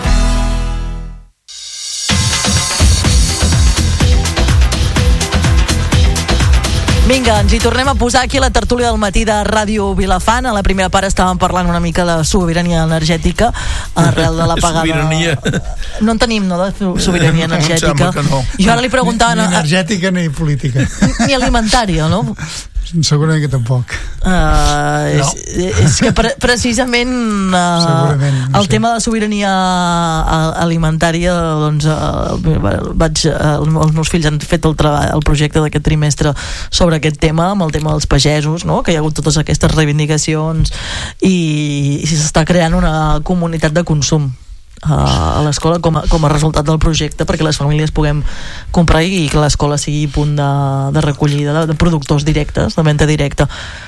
Vinga, ens hi tornem a posar aquí a la tertúlia del matí de Ràdio Vilafant. A la primera part estàvem parlant una mica de sobirania energètica arrel de l'apagada. Sobirania. No en tenim, no, de sobirania energètica. Em sembla que no. Jo ara li preguntava... Ni energètica ni política. Ni alimentària, no? Segurament que tampoc. Uh, no. és, és que pre precisament uh, no el sé. tema de sobirania alimentària, doncs uh, vaig, uh, els meus fills han fet el, el projecte d'aquest trimestre sobre aquest tema, amb el tema dels pagesos, no? Que hi ha hagut totes aquestes reivindicacions i, i s'està creant una comunitat de consum a l'escola com, a, com a resultat del projecte, perquè les famílies puguem comprar i que l'escola sigui punt de, de recollida de, de productors directes, de venda directa.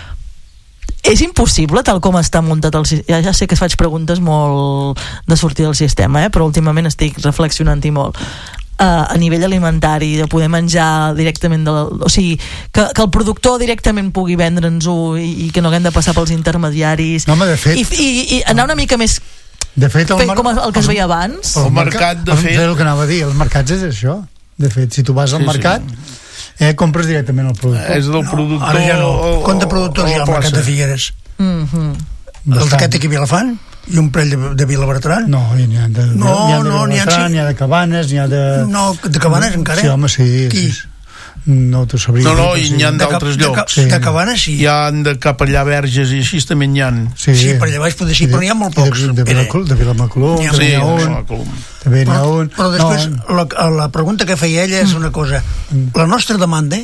És impossible tal com està muntat el sistema. Ja, ja sé que faig preguntes molt de sortir del sistema, eh? Però últimament estic reflexionant-hi molt. Uh, a nivell alimentari, de poder menjar directament de la, o sigui, que, que el productor directament pugui vendre'ns-ho i, i que no haguem de passar pels intermediaris. No, home, de fet, I, i, i anar una mica més de fet, el com el que es veia abans. El, el mercat, de fet... El que anava a dir, els mercats és això. De fet, si tu vas al sí, mercat, sí. Eh, compres directament el productor. És del productor... No, ara ja no. Quant de productors hi ha al mercat de Figueres? Mm-hmm. El d'aquest aquí a Vilafant? I un parell de, de Vilabertran? No, n'hi ha de, no, n'hi ha de no, Vilabertran, n'hi ha de Cabanes, n'hi ha de... No, de Cabanes encara? Sí, home, sí. Qui? Sí. No t'ho sabria. No, no, i n'hi ha d'altres llocs. De, de, de Cabanes, sí. Hi ha de cap allà Verges i així també n'hi ha. Sí, sí, per allà baix poder sí, però n'hi ha molt pocs. De, de, de, de Vilamacolum, sí, n'hi ha un. També n'hi ha un. Però després, no. la, la pregunta que feia ella és una cosa. La nostra demanda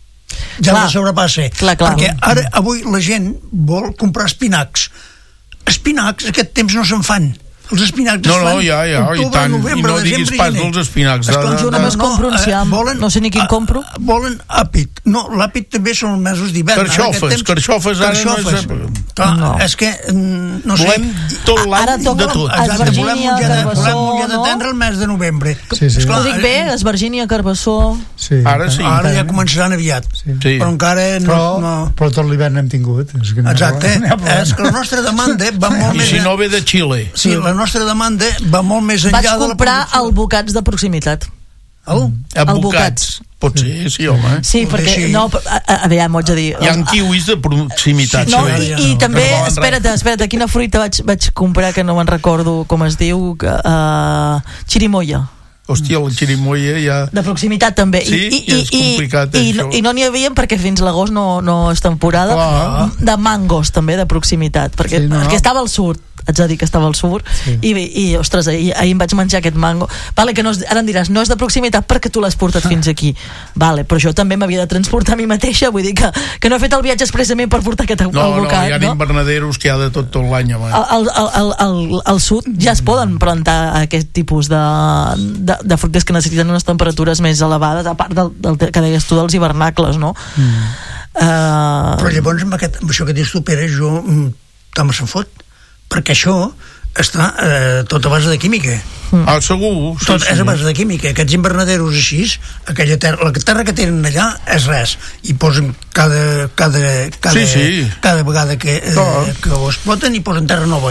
ja clar, la sobrepassa. Clar, clar. Perquè ara, avui, la gent vol comprar espinacs. Espinacs, aquest temps no se'n fan. Els espinacs no, no, ja, ja, octubre, i tant, novembre, i no diguis pas dels espinacs. Esclar, jo només compro un ciam, no, volen, no sé ni quin compro. Volen àpid. No, l'àpid també són els mesos d'hivern. Carxofes, temps, carxofes, ara carxofes. no és... Clar, no. És que, no sé... Volem tot l'any de tot. Esvergínia, Carbassó, volem no? d'atendre el mes de novembre. Sí, sí. Esclar, ho dic bé, Esvergínia, Carbassó... Sí, ara sí. Ara ja començaran aviat. Sí. Sí. Però encara no... Però, no. però tot l'hivern hem tingut. És que no exacte. És que la nostra demanda va molt més... I si no ve de Xile. Sí, la nostra demanda va molt més enllà de la producció. Vaig comprar albocats de proximitat. El? Albocats. Pot ser, sí, home. Sí, perquè, sí. no, a, a, a veure, m'ho haig de dir. Hi ha kiwis de proximitat. No, i, i no, també, espera't, espera't, quina fruita vaig, vaig comprar, que no me'n recordo com es diu, uh, xirimoia. Hòstia, la xirimoia ja... De proximitat també. Sí, I, i, és complicat, i, això. I, i no n'hi havia perquè fins l'agost no, no és temporada. Clar. De mangos també, de proximitat, perquè, sí, no? perquè estava al sud, haig de dir que estava al sud, sí. i, i ostres, ahir, ahir em vaig menjar aquest mango. Vale, que no és, ara em diràs, no és de proximitat perquè tu l'has portat ah. fins aquí. Vale, però jo també m'havia de transportar a mi mateixa, vull dir que, que no he fet el viatge expressament per portar aquest no, albocat. No, hi ha no? invernaderos que hi ha de tot, tot l'any. Al, al, al, al, al sud ja es poden plantar aquest tipus de, de, de fruites que necessiten unes temperatures més elevades, a part del, del que deies tu dels hivernacles, no? Mm. Uh... Però llavors amb, aquest, amb això que dius tu, Pere, jo també se'n fot, perquè això està eh, tot a base de química. Mm. Ah, segur. Sí, tot sí, és a base de química. Aquests invernaderos així, aquella terra, la terra que tenen allà és res. I posen cada, cada, cada, sí, sí. cada vegada que, eh, que ho exploten i posen terra nova.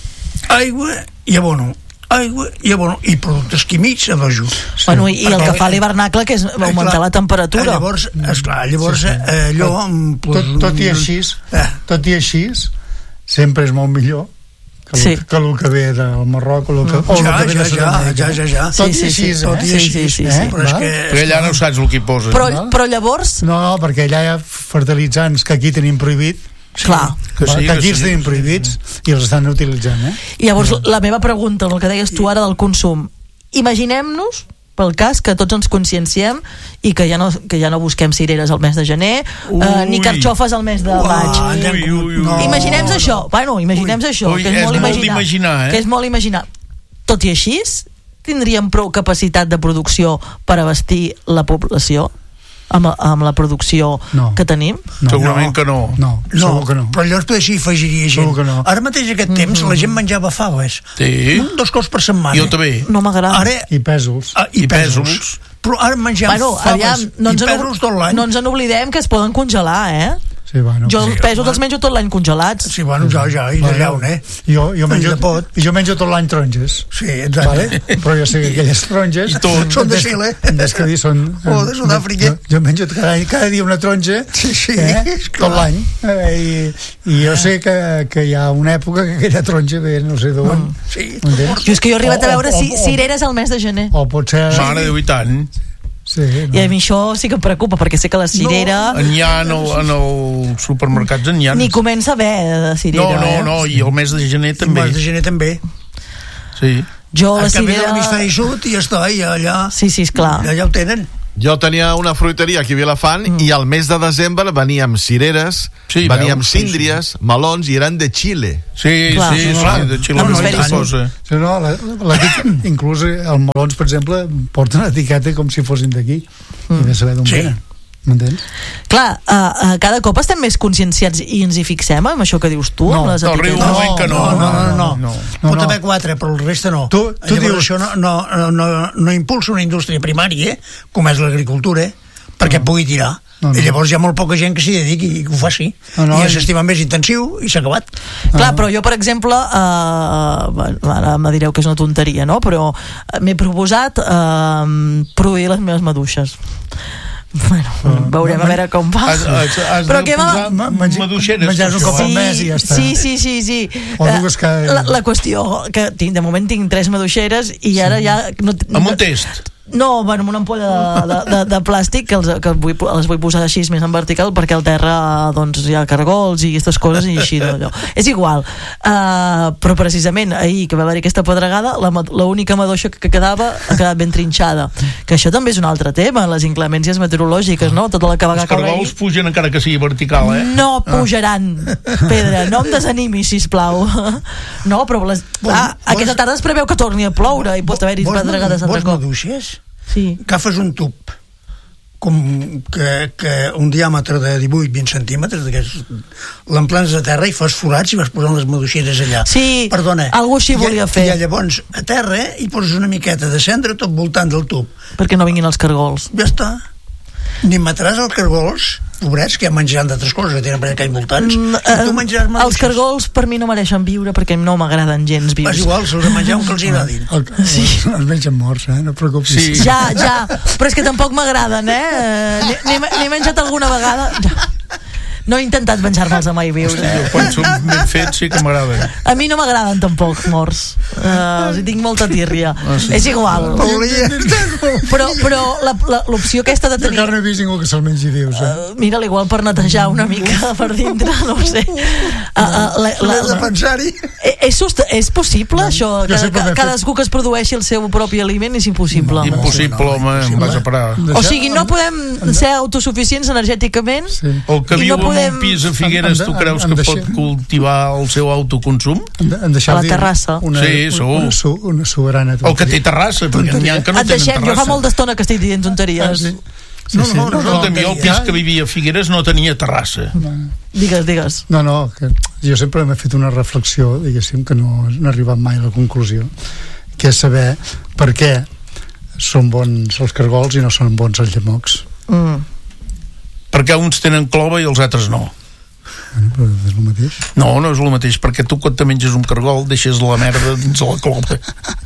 Aigua i abono. aigua i, bueno, i productes químics a dojo. Sí. Bueno, i, i el que fa l'hivernacle, que és augmentar la temperatura. Llavors, esclar, llavors sí, sí. allò... Tot, tot i així, eh. tot i així, sempre és molt millor que, sí. que el que ve del Marroc o el que, o ja, el que ve ja, de ja, ja, ja, ja. Tot i així, tot i així, sí, sí, sí. Però, és que, perquè allà no saps el que hi posen. Però, però llavors... No, no, perquè allà hi ha fertilitzants que aquí tenim prohibit. Sí, clar, que, sí, que aquí els tenim prohibits i els estan utilitzant, eh? I llavors la meva pregunta, el que deies tu ara del consum, imaginem-nos pel cas que tots ens conscienciem i que ja no, que ja no busquem cireres al mes de gener, eh, ni carxofes al mes de maig. Ui, ui, ui. Imaginem això, bueno, imaginem això, Ui, que és, és molt molt imaginar, d'imaginar, eh? que és molt imaginar. Tot i així, tindríem prou capacitat de producció per abastir la població amb, amb la producció no. que tenim? No, Segurament no, que no. No, No, segur que no. però llavors tu així afegiria gent. Segur que no. Ara mateix aquest temps Mm-hmm. la gent menjava faves. Sí. Un, dos cops per setmana. Jo també. No m'agrada. Ara, I pèsols. ah, i, I pèsols. pèsols. Però ara mengem Bueno, faves aviam, no i ens, pèsols tot l'any. no ens n'oblidem que es poden congelar, eh? Sí, bueno, Jo els sí, pèsols home. els menjo tot l'any congelats. Sí, bueno, ja, ja, i d'allà on, eh? Jo, jo, menjo, de pot. jo menjo tot l'any taronges. Sí, exacte. Vale? Però jo sé que aquelles taronges Són de Xile. Des que dir són... O de Sud-àfrica. Jo, jo menjo cada, cada dia una taronja Sí, sí, eh? clar. tot l'any. Eh, i, I jo sé que, que hi ha una època que aquella taronja ve no sé d'on. Sí. M'entens? Jo és que jo he arribat O- a veure o- si, o- cireres al mes de gener. O potser... Mare de Déu, i tant. Sí, I a mi això sí que em preocupa, perquè sé que la cirera N'hi ha en, el, en els supermercats, n'hi ha. ni comença a haver de No, cirera. no, eh? no, i el mes de gener També. també. El de gener també. Sí. Jo la En canvi de cirera... l'hemisferi sud i ja està, i allà, Sí, sí, esclar. allà ho tenen. Jo tenia una fruiteria aquí a Vilafant mm. i al mes de desembre venia amb cireres, Sí, venia amb veus? síndries, melons i eren de Xile. Sí, Clar, sí, sí, sí, clar. de Xile No, no, no, no, no, cosa. Sí, no, la, la, la, inclús els melons, per exemple, porten etiqueta com si fossin d'aquí. Mm. I de saber d'on Sí. venen. M'entens? Clar, uh, uh, cada cop estem més conscienciats i ens hi fixem amb això que dius tu, No, amb les no, riu etiquetes. un moment que no. No, no, no, no. no. Pot no. haver quatre, però el resta no. Tu- tu Llavors, dius- això no, no, no, no impulsa una indústria primària, com és l'agricultura, perquè no. pugui tirar. No, no. I llavors hi ha molt poca gent que s'hi dediqui i que ho faci. No, no, I ja i- s'estima més intensiu i s'ha acabat. Clar, però jo, per exemple, uh, bueno, ara me direu que és una tonteria, no? Però eh, m'he proposat uh, produir les meves maduixes. Bueno, uh, veurem a veure com va. Has, has, has Però de què va- posar Ma- mengi- maduixeres. menjar-nos un cop al mes i ja està. Sí, sí, sí, sí. O Eh, dues cada- La, la qüestió, que tinc, de moment tinc tres maduixeres i ara ja... No, Amb un test. No, bueno, amb una ampolla de, de, de, de plàstic que, els, que vull, les vull posar així més en vertical perquè al terra doncs, hi ha cargols i aquestes coses i així d'allò. És igual. Uh, però precisament ahir que va haver aquesta pedregada, la, ma- l'única maduixa que quedava ha quedat ben trinxada. Que això també és un altre tema, les inclemències meteorològiques, no? Tota la que va Els caure ahir. cargols pugen encara que sigui vertical, eh? No pujaran, Pedra, no em desanimis, sisplau. No, però les, clar, aquesta tarda es preveu que torni a ploure i pot haver-hi Vols, pedregades vols altre cop. maduixes? Sí. Agafes un tub com que, que un diàmetre de divuit vint centímetres d'aquests, l'emplanes a terra i fas forats i vas posant les maduixeres allà. Sí, Perdona, algú així i, volia fer. i llavors a terra hi poses una miqueta de cendra tot voltant del tub. Perquè no vinguin els cargols. Ja està. Ni mataràs els cargols, pobrets, que ja menjaran d'altres coses, que tenen per allà voltants, Mm, i tu menjaràs els maduixes. cargols per mi no mereixen viure perquè no m'agraden gens vius. És igual, se'ls ha menjat un que els hi agradin. El, sí. Els mengen morts, eh? No et preocupis. Sí. Ja, ja, però és que tampoc m'agraden, eh? N'he- N'he n'he menjat alguna vegada. Ja. No he intentat menjar-me'ls a mai viure. Jo, quan són ben fets sí que m'agraden. A mi no m'agraden tampoc morts. Uh, els hi tinc molta tírria. Ah, sí. És igual. Però, però la- la- l'opció aquesta de Jo tenir... encara no he vist ningú que se'l mengi vius, eh? Uh, mira, igual per netejar una mica per dintre, no ho sé. Uh, uh, la, la, L'he de pensar-hi. Eh, És, sost- és possible, això? jo Que, sempre que m'he fet- cadascú que es produeixi el seu propi aliment és impossible. Impossible, home, em vas a parar. O sigui, no podem ser autosuficients energèticament Sí. El que i viu no podem... en un pis a Figueres, Em- tu em- creus em que deixem- pot cultivar el seu autoconsum? En, de, en deixar A la dir terrassa. Una, Sí, segur. una, una, su- una soberana O que té terrassa, perquè n'hi ha que no Et tenen deixem, jo fa terrassa. molta estona que estic dient tonteries. Ah, sí. Sí, No, sí. no, no, no, no, jo el pis Ja- que vivia a Figueres no tenia terrassa. Digues, digues. No, no, que jo sempre m'he fet una reflexió, diguéssim, que no, no he arribat mai a la conclusió, que és saber per què són bons els cargols i no són bons els llemocs. Mm. Perquè uns tenen clova i els altres no. Bueno, però és el mateix. No, no és el mateix, perquè tu quan te menges un cargol deixes la merda dins la clova.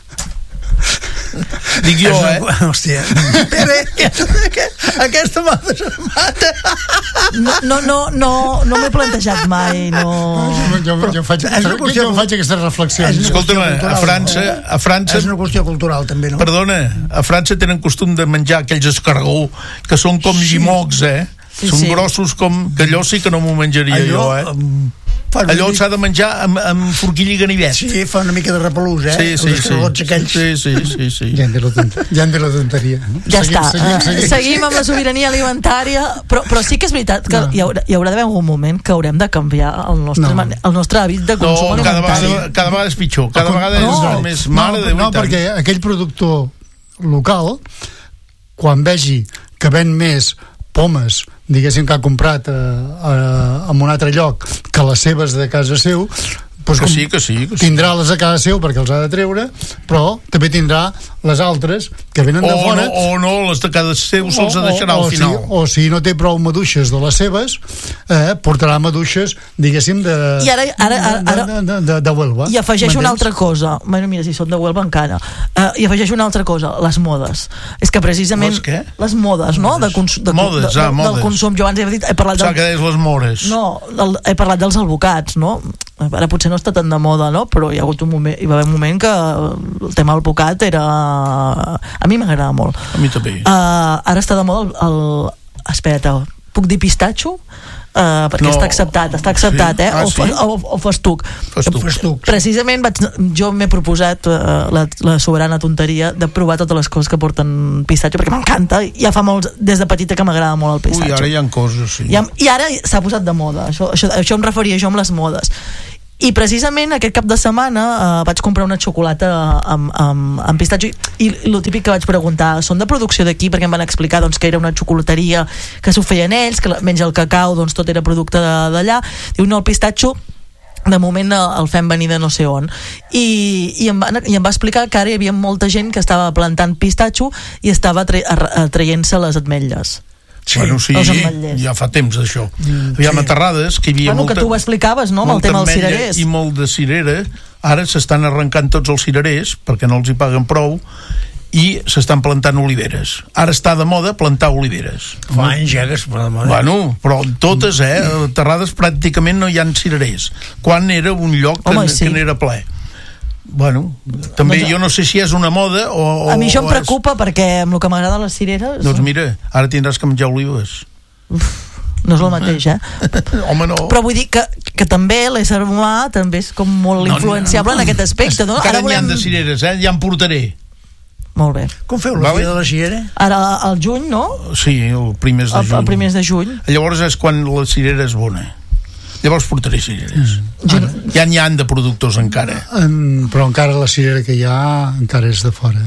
Dic jo, eh? Hòstia, Pere, aquesta, aquesta mà de se mata. No, no, no, no, no m'he plantejat mai, no... Jo, jo, faig, és una jo, qüestió- jo faig aquestes reflexions. Escolta'm, a França, a França, És una qüestió cultural, també, no? perdona, a França tenen costum de menjar aquells escargó que són com llimocs, eh? Sí, Són sí. grossos com... que allò sí que no m'ho menjaria Allò, jo, eh? em, allò s'ha de menjar amb, amb forquilla i ganivet. Sí, fa una mica de repelús, eh? Sí, sí, sí. Aquells. Sí, sí, sí, sí. Ja en de la tonteria. Ja en de la tonteria. Ja seguim, està, seguim, seguim. Uh, seguim amb la sobirania alimentària, però, però sí que és veritat que no. hi, haurà, hi haurà d'haver algun moment que haurem de canviar el nostre, no. el nostre hàbit de consum no, cada alimentari. vegada, cada vegada és pitjor, cada vegada no, és més mare de veritat. No, perquè aquell productor local, quan vegi que ven més pomes, diguéssim, que ha comprat a, a, a un altre lloc que les seves de casa seu, doncs que sí, que sí, que sí. tindrà les de casa seu perquè els ha de treure, però també tindrà les altres que venen de o fora. No, o no, les de cada seu se'ls deixarà o, al final. Si, o si no té prou maduixes de les seves, eh, portarà maduixes, diguéssim, de, I ara, ara, ara, ara, de, de, de, de Huelva. I afegeixo una altra cosa. Bueno, mira, si són de Huelva encara. Uh, I afegeixo una altra cosa, les modes. És que precisament... Les què? Les modes, no? De cons, de, modes, de, ah, de, modes. Del consum. Jo abans he dit... He parlat del... que deies les mores. No, el, he parlat dels albocats, no? Ara potser no està tan de moda, no? Però hi ha hagut un moment, hi va haver un moment que el tema del albocat era... A mi m'agrada molt. A mi també. Uh, ara està de moda el... el... Espera't, puc dir pistatxo? Uh, perquè no. està acceptat, està acceptat, sí. eh? Ah, o, sí? o, o festuc. Festuc. festuc. Precisament vaig, jo m'he proposat uh, la, la soberana tonteria de provar totes les coses que porten pistatxo, perquè m'encanta, ja fa molts, des de petita que m'agrada molt el pistatxo. Ui, ara hi ha coses, sí. I, I ara s'ha posat de moda, això, això, això em referia jo amb les modes. I precisament aquest cap de setmana uh, vaig comprar una xocolata amb, amb, amb pistatxo i, i el típic que vaig preguntar, són de producció d'aquí? Perquè em van explicar doncs, que era una xocolateria que s'ho feien ells, que menys el cacau doncs, tot era producte d'allà. Diu, no, el pistatxo de moment el fem venir de no sé on. I, i, em va, i em va explicar que ara hi havia molta gent que estava plantant pistatxo i estava tra traient-se les ametlles. Sí, bueno, sí, ja fa temps d'això. Mm, Aviam, sí. a Terrades, que hi havia bueno, molta... que tu ho explicaves, no?, amb el tema dels cirerers. I molt de cirera. Ara s'estan arrencant tots els cirerers, perquè no els hi paguen prou, i s'estan plantant oliveres. Ara està de moda plantar oliveres. Fa anys ja que es planta de moda. Bueno, però totes, eh? A Terrades pràcticament no hi ha cirerers. Quan era un lloc que, Home, sí. que n'era ple. Bueno, també doncs, jo no sé si és una moda o, o a mi això em preocupa és... perquè amb el que m'agrada les cireres doncs mira, ara tindràs que menjar olives. Uf, no és el mateix, eh? Home, no. Però vull dir que, que també l'ésser humà també és com molt no, influenciable no, no. en aquest aspecte, no? Encara n'hi volem... ha de cireres, eh? Ja en portaré. Molt bé. Com feu la vale? Fira de la cirera? Ara al juny, no? Sí, el primers de el, juny. El primers de juny. Llavors és quan la cirera és bona. Llavors portaré cireres. Mm. Ja n'hi han de productors encara. Um, però encara la cirera que hi ha encara és de fora.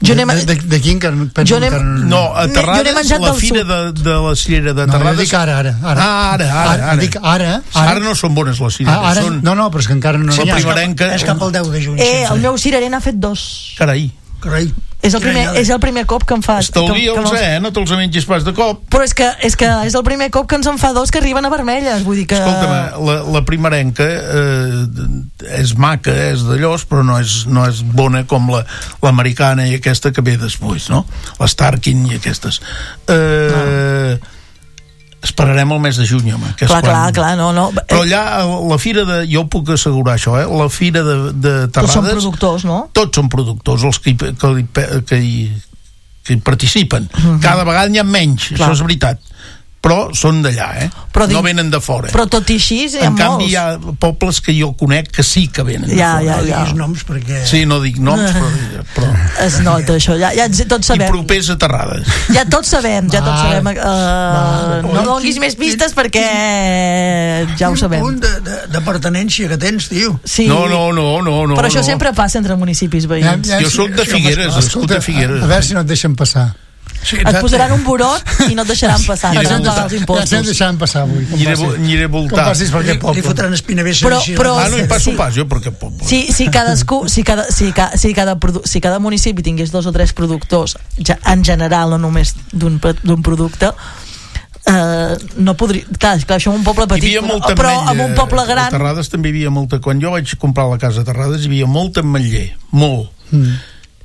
D'aquí encara penso encara... No, a Terrades, la fira de, de la cirera de Terrades... No, dic ara, ara. Ara, ah, ara, ara. ara, ara. Dic ara, ara. Ara no són bones les cireres. Ara, són... No, no, però és que encara no n'hi ha. Primerenca... És cap al deu de juny. Eh, el meu cirerer n'ha fet dos. Carai. Carai. És el, primer, és el primer cop que em fa... Estalvia'ls, eh? No te'ls mengis pas de cop. Però és que, és que és el primer cop que ens en fa dos que arriben a vermelles. Vull dir que... Escolta'm, la, la primerenca eh, és maca, és d'allòs, però no és, no és bona com l'americana i aquesta que ve després, no? L'Starkin i aquestes. Eh... No. Esperarem el mes de juny, home, que és clar, quan... clar, clar, no, no. Però allà, la fira de... Jo puc assegurar això, eh? La fira de, de Terrades... Tots són productors, no? Tots són productors, els que hi, que hi, que hi, que hi participen. Uh-huh. Cada vegada n'hi ha menys, clar. Això és veritat. Però són d'allà, eh? Però no venen de fora. Però tot i així hi ha en molts. canvi hi ha pobles que jo conec que sí que venen ja, de fora. Ja, ja. No diguis noms perquè... Sí, no dic noms, però... però... Es nota això, ja, ja tots sabem. I propers a Terrades. Ja tots sabem, ja tots sabem. Uh, no donis més pistes perquè ja ho sabem. Quin punt de, de pertenència que tens, tio. Sí. No, no, no, no, no. Però això no. sempre passa entre municipis veïns. Ja, ja, jo soc de Figueres, escolta, de Figueres. A veure si no et deixen passar. Sí, et posaran un burot i no et deixaran passar, no et pagar els impostos. Ja et deixaran passar avui. Aniré a voltar. Li, li fotran espinavessa. Però, però, ah, no hi passo sí, pas, jo perquè poble. Si, si cadascú, si cada, si, ca, si, cada, si cada municipi tingués dos o tres productors, ja, en general, no només d'un producte, Uh, no podria... Clar, clar, això en un poble petit, però, però en un poble gran... A Terrades també hi havia molta... Quan jo vaig comprar la casa a Terrades hi havia molta ametller, molt. Mm.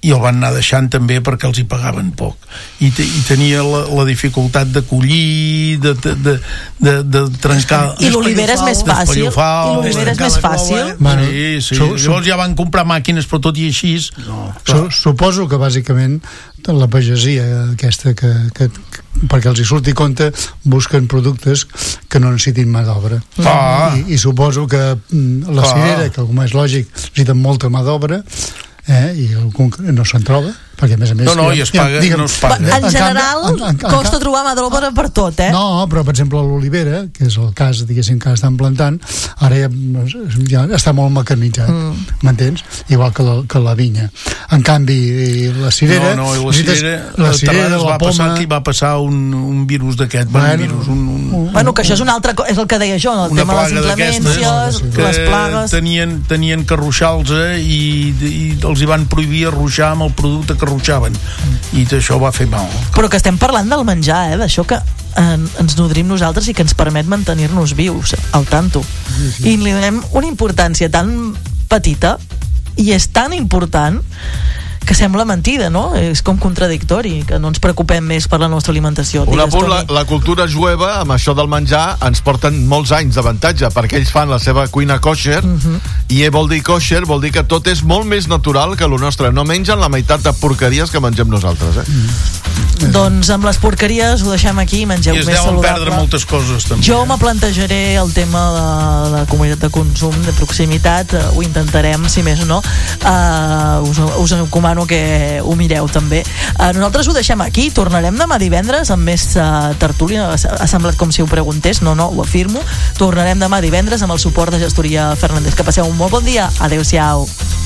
i el van anar deixant també perquè els hi pagaven poc i, te, i tenia la, la dificultat de collir de, de, de, de, de trencar i l'olivera és més fàcil i l'olivera és més fàcil bueno, sí, sí. Su, su, llavors ja van comprar màquines però tot i així no, su, suposo que bàsicament la pagesia aquesta que, que, que perquè els hi surti compte busquen productes que no necessitin mà d'obra ah. I, i suposo que la cirera, ah. que com és lògic necessiten molta mà d'obra eh, i algun no se'n troba perquè a més a més... No, no, i es paga, ja, digue'm, no es paga. En general, en, en, en, costa trobar mà d'obra per tot, eh? No, però, per exemple, l'olivera, que és el cas, diguéssim, que estan plantant, ara ja, ja està molt mecanitzat, mm. m'entens? Igual que la, que la vinya. En canvi, la cirera... No, no, i la cirera, la cirera la va, poma... passar, aquí va passar un, un virus d'aquest, bueno, un virus, un, un... Bueno, que això és un altre... És el que deia jo, no? El tema de les inclemències, les plagues... Tenien, tenien que arruixar-los i, i els hi van prohibir arruixar amb el producte que arruixaven i això va fer mal. Però que estem parlant del menjar, eh? D'això que en, ens nodrim nosaltres i que ens permet mantenir-nos vius al tanto. Sí, sí. I li donem una importància tan petita i és tan important que sembla mentida, no? És com contradictori, que no ens preocupem més per la nostra alimentació. Un apunt, la, la cultura jueva, amb això del menjar, ens porten molts anys d'avantatge, perquè ells fan la seva cuina kosher, uh-huh. i vol dir kosher, vol dir que tot és molt més natural que el nostre. No mengen la meitat de porqueries que mengem nosaltres, eh? Uh-huh. Doncs amb les porqueries ho deixem aquí, mengeu més saludable. I es deuen perdre moltes coses, també. Jo me plantejaré el tema de la comunitat de consum, de proximitat, uh, ho intentarem, si més no. Uh, us, us encomano que ho mireu també. Uh, nosaltres ho deixem aquí, tornarem demà divendres amb més uh, tertúlia. Ha semblat com si ho preguntés, no, no, ho afirmo. Tornarem demà divendres amb el suport de Gestoria Fernández. Que passeu un molt bon dia. Adéu-siau.